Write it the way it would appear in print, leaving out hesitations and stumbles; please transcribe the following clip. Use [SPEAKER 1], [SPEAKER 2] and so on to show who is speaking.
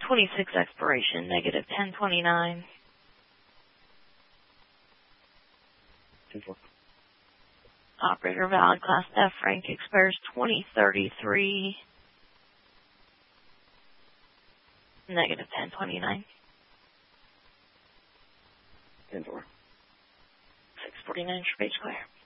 [SPEAKER 1] 26 expiration, negative 1029.
[SPEAKER 2] 10-4.
[SPEAKER 1] Operator valid class F rank expires 2033, negative 1029.
[SPEAKER 2] 10-4.
[SPEAKER 1] 649 Trade Square.